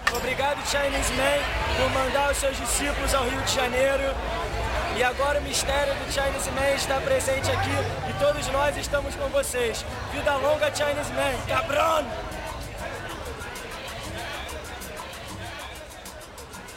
Obrigado, Chinese Man, por mandar os seus discípulos ao Rio de Janeiro. E agora o mistério do Chinese Man está presente aqui e todos nós estamos com vocês. Vida longa, Chinese Man. Cabrão!